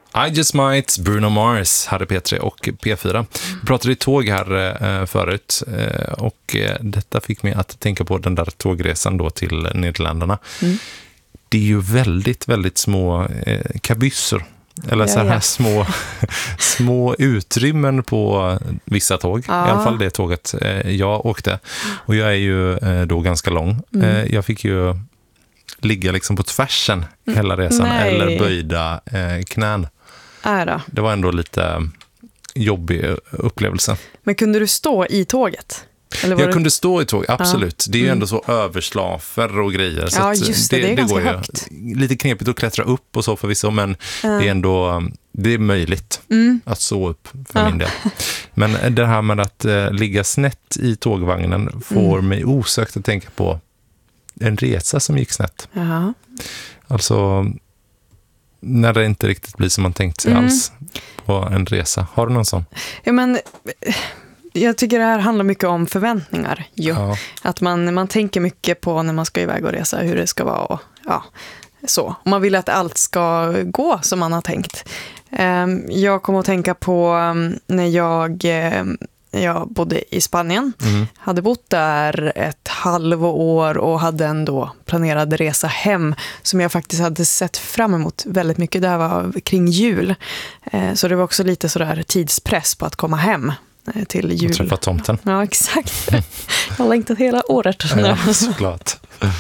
I Just Might, Bruno Mars, hade P3 och P4. Vi pratade i tåg här förut och detta fick mig att tänka på den där tågresan då till Nederländerna. Det är ju väldigt, väldigt små kabyssor. Eller så här små utrymmen på vissa tåg. I alla fall det tåget jag åkte. Och jag är ju då ganska lång. Jag fick ju ligga liksom på tvärsen hela resan. Nej. Eller böjda knän. Det var ändå lite jobbig upplevelse. Men kunde du stå i tåget? Eller Jag kunde stå i tåg, absolut. Det är ju ändå så överslafer och grejer. Så ja, just det är ganska går högt. Lite knepigt att klättra upp och så förvisso, men det är ändå det är möjligt att så upp för min del. Men det här med att ligga snett i tågvagnen får mig osökt att tänka på en resa som gick snett. Jaha. Alltså när det inte riktigt blir som man tänkt sig alls på en resa. Har du någon sån? Ja, men jag tycker det här handlar mycket om förväntningar. Ja. Att man tänker mycket på när man ska iväg och resa, hur det ska vara. Och, så. Och man vill att allt ska gå som man har tänkt. Jag kommer att tänka på när jag bodde i Spanien. Hade bott där ett halvår och hade ändå planerad resa hem som jag faktiskt hade sett fram emot väldigt mycket. Det här var kring jul. Så det var också lite sådär tidspress på att komma hem till jul. Och träffa tomten. Ja, exakt. Jag har längtat hela året. Ja, såklart.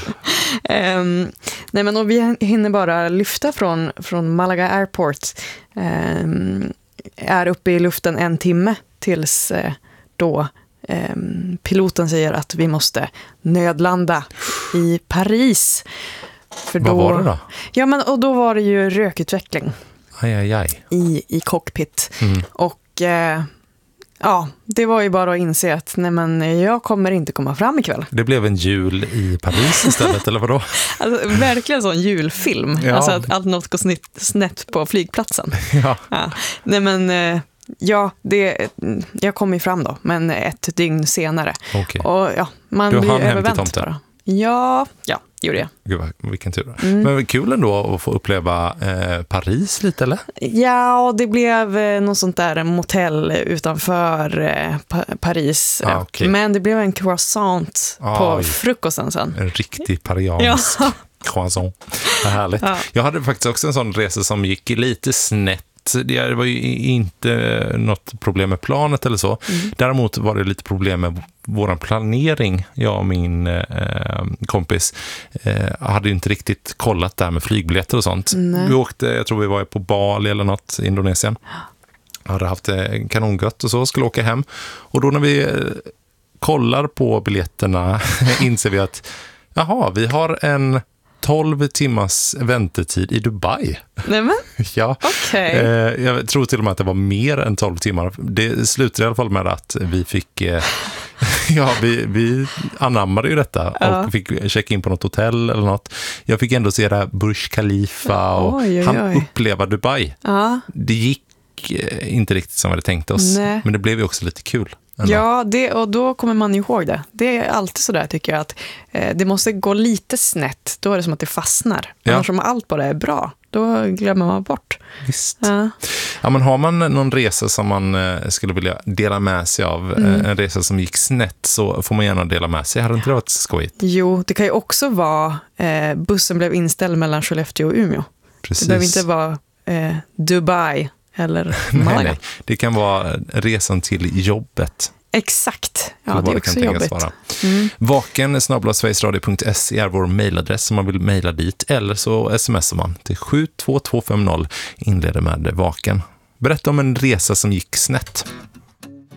Nej, men och vi hinner bara lyfta från Malaga Airport. Är uppe i luften 1 timme tills då piloten säger att vi måste nödlanda i Paris. För vad var det då? Ja, men och då var det ju rökutveckling. Aj. I cockpit. Och det var ju bara att inse att jag kommer inte komma fram ikväll. Det blev en jul i Paris istället, eller vadå? Alltså, verkligen sån julfilm. Ja. Alltså att allt något går snett på flygplatsen. Ja. Nej, men jag kom ju fram då, men 1 dygn senare. Okej. Och man Du blir hann hem till övervänt tomten? bara. Ja, gjorde jag. Gud, vilken tur. Men kul ändå att få uppleva Paris lite, eller? Ja, det blev något sånt där motell utanför Paris. Okay. Men det blev en croissant på frukosten sen. En riktig pariansk croissant. Vad härligt. Ja. Jag hade faktiskt också en sån resa som gick lite snett. Det var ju inte något problem med planet eller så. Däremot var det lite problem med vår planering. Jag och min kompis hade inte riktigt kollat där med flygbiljetter och sånt. Vi åkte, jag tror vi var på Bali eller något i Indonesien. Hade haft kanongött och så, skulle åka hem. Och då när vi kollar på biljetterna inser vi att vi har en 12 timmars väntetid i Dubai. Nämen? Ja. Okay. Jag tror till och med att det var mer än 12 timmar. Det slutade i alla fall med att vi fick vi anammade ju detta och fick checka in på något hotell eller något. Jag fick ändå se det här Burj Khalifa och han uppleva Dubai. Det gick inte riktigt som vi hade tänkt oss. Nej. Men det blev ju också lite kul. Ja, och då kommer man ju ihåg det. Det är alltid så där, tycker jag, att det måste gå lite snett. Då är det som att det fastnar. Annars om allt bara är bra, då glömmer man bort. Visst. Ja, men har man någon resa som man skulle vilja dela med sig av, en resa som gick snett, så får man gärna dela med sig. Hade inte det varit skojigt? Jo, det kan ju också vara bussen blev inställd mellan Skellefteå och Umeå. Precis. Det behöver inte vara Dubai eller Malaga. Nej. Det kan vara resan till jobbet. Exakt. Ja, det är också jobbigt. vaken@sverigesradio.se är vår mejladress om man vill mejla dit, eller så smsar man till 72250, inleder med vaken. Berätta om en resa som gick snett.